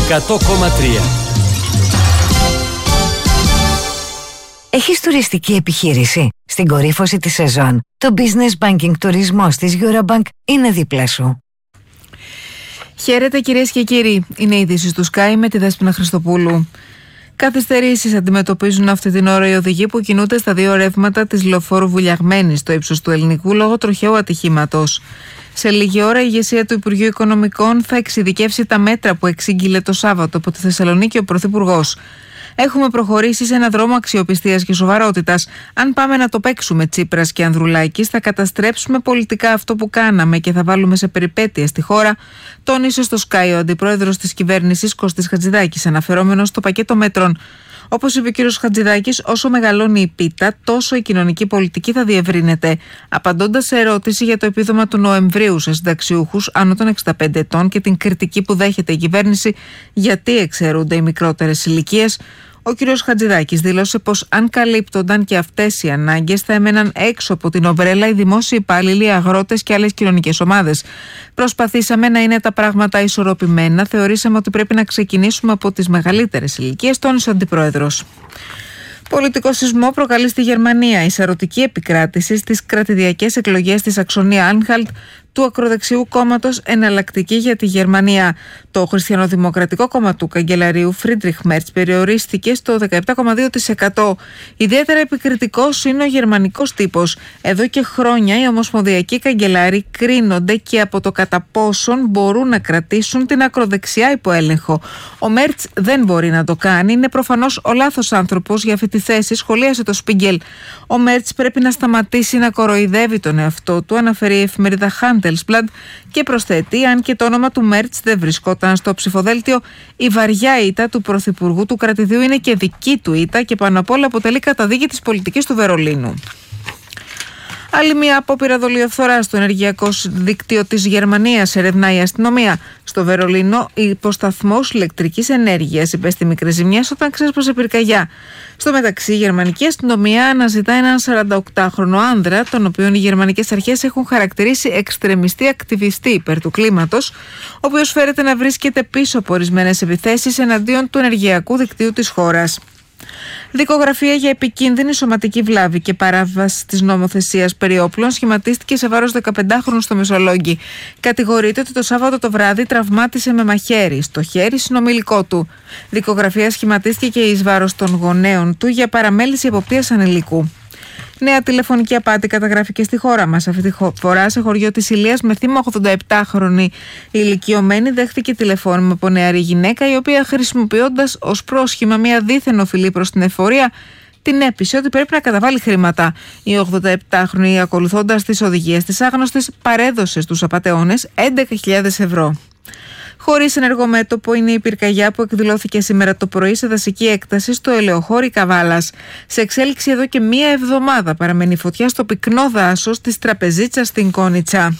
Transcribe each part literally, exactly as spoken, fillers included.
εκατό κόμμα τρία. Έχεις τουριστική επιχείρηση? Στην κορύφωση της σεζόν, το Business Banking τουρισμός της Eurobank είναι δίπλα σου. Χαίρετε κυρίες και κύριοι, είναι η είδηση του Sky με τη Δέσποινα Χριστοπούλου. Καθυστερήσεις αντιμετωπίζουν αυτή την ώρα οι οδηγοί που κινούνται στα δύο ρεύματα της λεωφόρου Βουλιαγμένης στο ύψος του Ελληνικού λόγω τροχαίου ατυχήματος. Σε λίγη ώρα η ηγεσία του Υπουργείου Οικονομικών θα εξειδικεύσει τα μέτρα που εξήγηλε το Σάββατο από τη Θεσσαλονίκη ο Πρωθυπουργός. Έχουμε προχωρήσει σε ένα δρόμο αξιοπιστίας και σοβαρότητας. Αν πάμε να το παίξουμε Τσίπρας και Ανδρουλάκης, θα καταστρέψουμε πολιτικά αυτό που κάναμε και θα βάλουμε σε περιπέτεια στη χώρα, τόνισε στο Sky ο αντιπρόεδρος της κυβέρνησης Κώστης Χατζηδάκης, αναφερόμενος στο πακέτο μέτρων. Όπως είπε ο κ. Χατζηδάκης, όσο μεγαλώνει η πίτα, τόσο η κοινωνική πολιτική θα διευρύνεται. Απαντώντας σε ερώτηση για το επίδομα του Νοεμβρίου σε συνταξιούχους άνω των εξήντα πέντε ετών και την κριτική που δέχεται η κυβέρνηση γιατί εξαιρούνται οι μικρότερες ηλικίες, ο κ. Χατζηδάκης δήλωσε πως αν καλύπτονταν και αυτές οι ανάγκες θα έμεναν έξω από την ομπρέλα οι δημόσιοι υπάλληλοι, αγρότες και άλλες κοινωνικές ομάδες. Προσπαθήσαμε να είναι τα πράγματα ισορροπημένα. Θεωρήσαμε ότι πρέπει να ξεκινήσουμε από τις μεγαλύτερες ηλικίες, τόνισε ο αντιπρόεδρος. Πολιτικό σεισμό προκαλεί στη Γερμανία η σαρωτική επικράτηση στις κρατηδιακές εκλογές της Αξονία-Άνχαλτ του ακροδεξιού κόμματος Εναλλακτική για τη Γερμανία. Το Χριστιανοδημοκρατικό κόμμα του καγκελαρίου Φρίντριχ Μέρτς περιορίστηκε στο δεκαεπτά κόμμα δύο τοις εκατό. Ιδιαίτερα επικριτικός είναι ο γερμανικός τύπος. Εδώ και χρόνια οι ομοσπονδιακοί καγκελάροι κρίνονται και από το κατά πόσον μπορούν να κρατήσουν την ακροδεξιά υπό έλεγχο. Ο Μέρτς δεν μπορεί να το κάνει. Είναι προφανώς ο λάθος άνθρωπος για αυτή τη θέση, σχολίασε το Σπίγκελ. Ο Μέρτς πρέπει να σταματήσει να κοροϊδεύει τον εαυτό του, αναφέρει η εφημερίδα Handelsblatt και προσθέτει: αν και το όνομα του Μέρτς δεν βρισκόταν στο ψηφοδέλτιο, η βαριά ήττα του πρωθυπουργού του κρατηδίου είναι και δική του ήττα και πάνω απ' όλα αποτελεί καταδίκη της πολιτικής του Βερολίνου. Άλλη μια απόπειρα δολιοφθοράς στο ενεργειακό δίκτυο της Γερμανίας, ερευνάει η αστυνομία. Στο Βερολίνο, υποσταθμός ηλεκτρικής ενέργειας υπέστη μικρές ζημιές όταν ξέσπασε πυρκαγιά. Στο μεταξύ, η γερμανική αστυνομία αναζητά έναν σαρανταοκτάχρονο άνδρα, τον οποίον οι γερμανικές αρχές έχουν χαρακτηρίσει εξτρεμιστή ακτιβιστή υπέρ του κλίματος, ο οποίος φέρεται να βρίσκεται πίσω από ορισμένες επιθέσεις εναντίον του ενεργειακού δικτύου της χώρας. Δικογραφία για επικίνδυνη σωματική βλάβη και παράβαση της νομοθεσίας περί όπλων σχηματίστηκε σε βάρος δεκαπεντάχρονου στο Μεσολόγγι. Κατηγορείται ότι το Σάββατο το βράδυ τραυμάτισε με μαχαίρι στο χέρι συνομιλικό του. Δικογραφία σχηματίστηκε και εις βάρος των γονέων του για παραμέληση εποπτείας ανηλίκου. Νέα τηλεφωνική απάτη καταγράφηκε στη χώρα μας. Αυτή τη φορά σε χωριό της Ηλίας με θύμα ογδονταεπτάχρονη ηλικιωμένη δέχτηκε τηλεφώνημα από νεαρή γυναίκα, η οποία χρησιμοποιώντας ως πρόσχημα μια δίθεν οφειλή προς την εφορία, την έπεισε ότι πρέπει να καταβάλει χρήματα. Η ογδονταεπτάχρονη, ακολουθώντας τις οδηγίες της άγνωστης, παρέδωσε στους απατεώνες έντεκα χιλιάδες ευρώ. Χωρίς ενεργό μέτωπο είναι η πυρκαγιά που εκδηλώθηκε σήμερα το πρωί σε δασική έκταση στο ελαιοχώρι Καβάλας. Σε εξέλιξη εδώ και μία εβδομάδα παραμένει η φωτιά στο πυκνό δάσος της Τραπεζίτσας στην Κόνιτσα.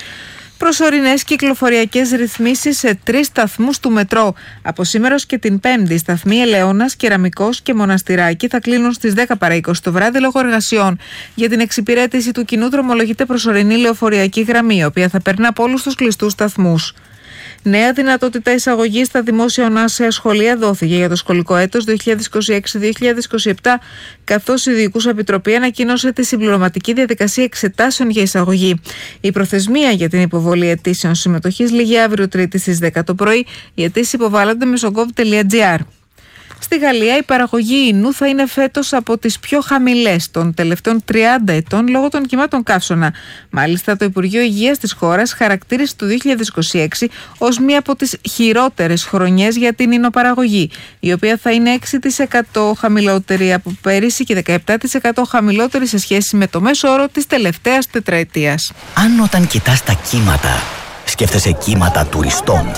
Προσωρινές κυκλοφοριακές ρυθμίσεις σε τρεις σταθμούς του μετρό. Από σήμερα ως και την Πέμπτη, οι σταθμοί Ελαιώνας, Κεραμικός και Μοναστηράκι θα κλείνουν στις δέκα παρά είκοσι το βράδυ λόγω εργασιών. Για την εξυπηρέτηση του κοινού δρομολογείται προσωρινή λεωφορειακή γραμμή, η οποία θα περνά από όλους τους κλειστούς σταθμούς. Νέα δυνατότητα εισαγωγής στα δημόσια ονάσια σχολεία δόθηκε για το σχολικό έτος δύο χιλιάδες είκοσι έξι δύο χιλιάδες είκοσι επτά, καθώς η Διοικούσα Επιτροπή ανακοίνωσε τη συμπληρωματική διαδικασία εξετάσεων για εισαγωγή. Η προθεσμία για την υποβολή αιτήσεων συμμετοχής λήγει αύριο Τρίτη στις δέκα το πρωί. Οι αιτήσεις υποβάλλονται με sogov τελεία gr. Στη Γαλλία η παραγωγή ίνου θα είναι φέτος από τις πιο χαμηλές των τελευταίων τριάντα ετών λόγω των κυμάτων καύσωνα. Μάλιστα, το Υπουργείο Υγείας της χώρας χαρακτήρισε το δύο χιλιάδες είκοσι έξι ως μία από τις χειρότερες χρονιές για την ίνοπαραγωγή, η οποία θα είναι έξι τοις εκατό χαμηλότερη από πέρυσι και δεκαεπτά τοις εκατό χαμηλότερη σε σχέση με το μέσο όρο της τελευταίας τετραετίας. Αν όταν κοιτάς τα κύματα, σκέφτεσαι κύματα τουριστών.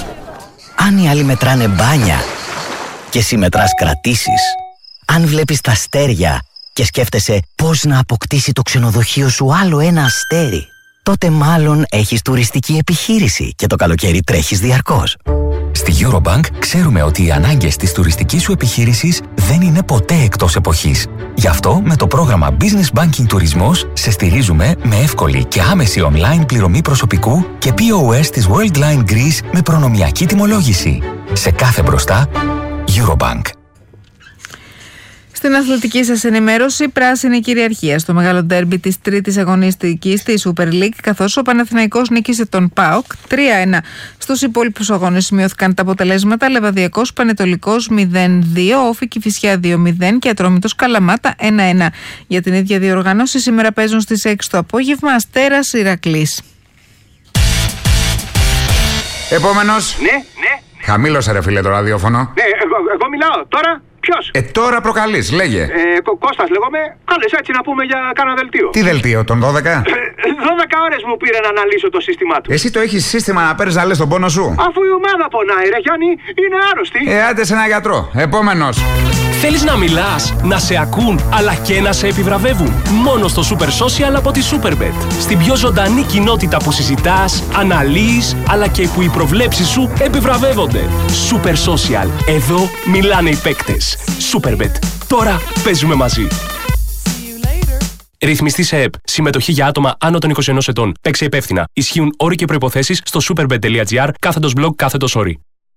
Αν οι άλλοι μετράνε μπάνια και εσύ μετράς κρατήσεις. Αν βλέπεις τα αστέρια και σκέφτεσαι πώς να αποκτήσει το ξενοδοχείο σου άλλο ένα αστέρι, τότε μάλλον έχεις τουριστική επιχείρηση και το καλοκαίρι τρέχεις διαρκώς. Στη Eurobank ξέρουμε ότι οι ανάγκες της τουριστικής σου επιχείρησης δεν είναι ποτέ εκτός εποχής. Γι' αυτό με το πρόγραμμα Business Banking Τουρισμός σε στηρίζουμε με εύκολη και άμεση online πληρωμή προσωπικού και πι ο ες της Worldline Greece με προνομιακή τιμολόγηση. Σε κάθε μπροστά, Eurobank. Στην αθλητική σας ενημέρωση, πράσινη κυριαρχία στο μεγάλο ντέρμπι της τρίτης αγωνιστικής στη Super League, καθώς ο Παναθηναϊκός νίκησε τον ΠΑΟΚ τρία ένα. Στους υπόλοιπους αγώνες σημειώθηκαν τα αποτελέσματα: Λεβαδιακός Πανετολικός μηδέν δύο, Όφη Κηφισιά δύο μηδέν και Ατρόμητος Καλαμάτα ένα ένα. Για την ίδια διοργάνωση σήμερα παίζουν στις έξι το απόγευμα Αστέρας Ηρακλής. Επόμενος. Ναι, ναι. Χαμήλωσε ρε φίλε το ραδιόφωνο. Ναι, εγώ, εγώ μιλάω τώρα. Ποιος? Ε, τώρα προκαλείς, λέγε. Ε, Κω- Κώστας λέγομαι. Κάλεσε έτσι να πούμε για κάνα δελτίο. Τι δελτίο, τον δώδεκα? Ε, δώδεκα ώρες μου πήρε να αναλύσω το σύστημά του. Εσύ το έχεις σύστημα να παίρνεις να λες τον πόνο σου? Αφού η ομάδα πονάει, ρε Γιάννη, είναι άρρωστη. Ε, άντε σε ένα γιατρό. Επόμενος. Θέλεις να μιλάς, να σε ακούν, αλλά και να σε επιβραβεύουν? Μόνο στο Super Social από τη Superbet. Στην πιο ζωντανή κοινότητα που συζητάς, αναλύεις, αλλά και που οι προβλέψεις σου επιβραβεύονται. Super Social. Εδώ μιλάνε οι παίκτες. Superbet. Τώρα παίζουμε μαζί. Ρυθμιστή σε ΕΠ. Συμμετοχή για άτομα άνω των είκοσι ενός ετών. Παίξε υπεύθυνα. Ισχύουν όροι και προϋποθέσεις στο superbet.gr κάθετος blog κάθετος όροι.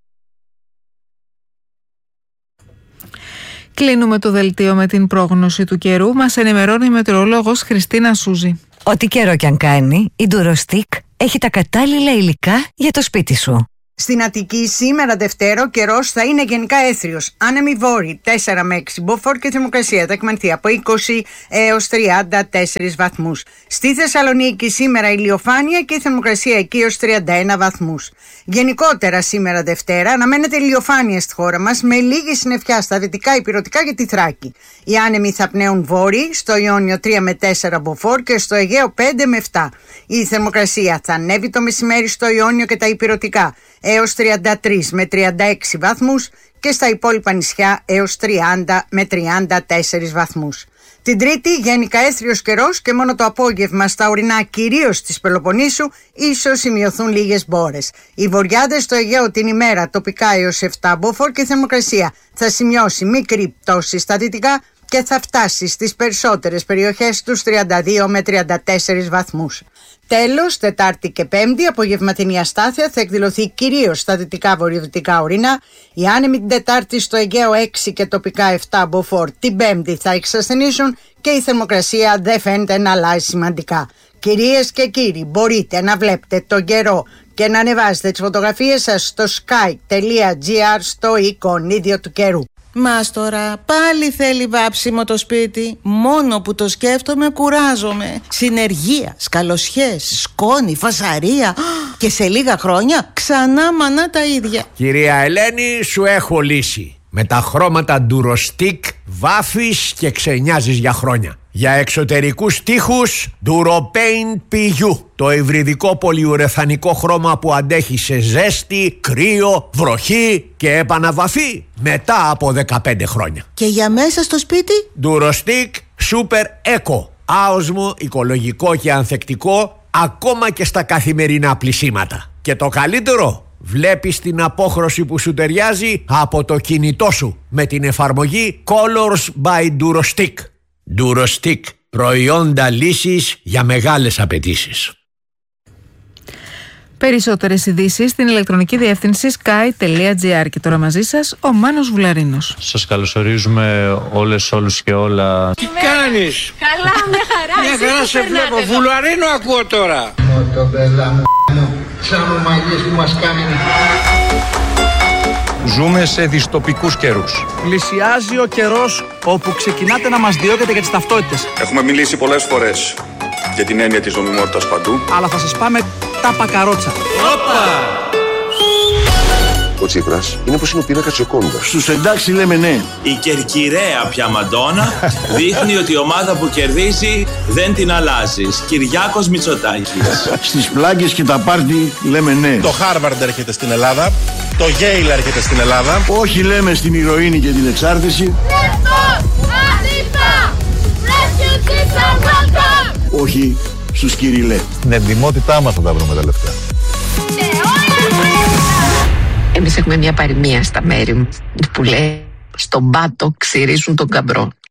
Κλείνουμε το δελτίο με την πρόγνωση του καιρού. Μας ενημερώνει η μετεωρολόγος Χριστίνα Σούζη. Ό,τι καιρό κι αν κάνει, η Durostick έχει τα κατάλληλα υλικά για το σπίτι σου. Στην Αττική σήμερα Δευτέρα ο καιρός θα είναι γενικά έθριος. Άνεμοι βόρειοι τέσσερα με έξι μποφόρ και θερμοκρασία θα εκμανθεί από είκοσι έως τριάντα τέσσερις βαθμούς. Στη Θεσσαλονίκη σήμερα ηλιοφάνεια και η θερμοκρασία εκεί έως τριάντα ένα βαθμούς. Γενικότερα σήμερα Δευτέρα αναμένεται ηλιοφάνεια στη χώρα μας με λίγη συννεφιά στα δυτικά ηπειρωτικά και τη Θράκη. Οι άνεμοι θα πνέουν βόρειοι, στο Ιόνιο τρία με τέσσερα μποφόρ και στο Αιγαίο πέντε με επτά. Η θερμοκρασία θα ανέβει το μεσημέρι στο Ιόνιο και τα ηπειρωτικά έως τριάντα τρία με τριάντα έξι βαθμούς και στα υπόλοιπα νησιά έως τριάντα με τριάντα τέσσερις βαθμούς. Την Τρίτη γενικά έθριος καιρός και μόνο το απόγευμα στα ορεινά κυρίως της Πελοποννήσου ίσως σημειωθούν λίγες μπόρες. Οι βορειάδες στο Αιγαίο την ημέρα τοπικά έως επτά μποφόρ και η θερμοκρασία θα σημειώσει μικρή πτώση στα δυτικά και θα φτάσει στις περισσότερες περιοχές τους τριάντα δύο με τριάντα τέσσερις βαθμούς. Τέλος, Τετάρτη και Πέμπτη, απογευματινή αστάθεια θα εκδηλωθεί κυρίως στα δυτικά βορειοδυτικά ορεινά. Οι άνεμοι την Τετάρτη στο Αιγαίο έξι και τοπικά επτά μποφόρ την Πέμπτη θα εξασθενήσουν και η θερμοκρασία δεν φαίνεται να αλλάζει σημαντικά. Κυρίες και κύριοι, μπορείτε να βλέπετε τον καιρό και να ανεβάσετε τις φωτογραφίες σας στο sky.gr στο εικονίδιο του καιρού. Μάστορα, πάλι θέλει βάψιμο το σπίτι. Μόνο που το σκέφτομαι κουράζομαι. Συνεργεία, σκαλοσιές, σκόνη, φασαρία. Και σε λίγα χρόνια ξανά μανά τα ίδια. Κυρία Ελένη, σου έχω λύση. Με τα χρώματα Durostick βάφεις και ξενιάζεις για χρόνια. Για εξωτερικούς τοίχους Duropaint πι γιου. Το υβριδικό πολυουρεθανικό χρώμα που αντέχει σε ζέστη, κρύο, βροχή και επαναβαφή μετά από δεκαπέντε χρόνια. Και για μέσα στο σπίτι Durostick Super Eco. Άοσμο, οικολογικό και ανθεκτικό ακόμα και στα καθημερινά πλυσίματα. Και το καλύτερο, βλέπεις την απόχρωση που σου ταιριάζει από το κινητό σου με την εφαρμογή Colors by Durostick. Durostick, προϊόντα λύσης για μεγάλες απαιτήσεις. Περισσότερες ειδήσεις στην ηλεκτρονική διεύθυνση sky.gr. Και τώρα μαζί σας ο Μάνος Βουλαρίνος. Σας καλωσορίζουμε όλες, όλους και όλα. Τι κάνεις? Καλά, μια χαρά. Μια χαρά σε βλέπω. Βουλαρίνο ακούω τώρα. Το μπελά μου, σαν ομαγίες που μας κάνουν. Ζούμε σε δυστοπικούς καιρούς. Πλησιάζει ο καιρός όπου ξεκινάτε να μας διώκετε για τις ταυτότητες. Έχουμε μιλήσει πολλές φορές για την έννοια της νομιμότητας παντού. Αλλά θα σας πάμε τα πακαρότσα. Όπα! Ο Τσίπρας είναι όπως είναι ο πίνακας Τζοκόντα. Στους εντάξει λέμε ναι. Η κερκυραία πια Μαντόνα δείχνει ότι η ομάδα που κερδίζει δεν την αλλάζεις. Κυριάκος Μητσοτάκης. Στις πλάγκες και τα πάρτι λέμε ναι. Το Χάρβαρντ έρχεται στην Ελλάδα. Το Yale έρχεται στην Ελλάδα. Όχι λέμε στην ηρωίνη και την εξάρτηση. Όχι στους Κυριλέ. Στην εντιμότητά μας θα τα βρούμε τα λεφτά. Εμείς έχουμε μια παροιμία στα μέρη μου που λέει στον πάτο ξυρίζουν τον καμπρό.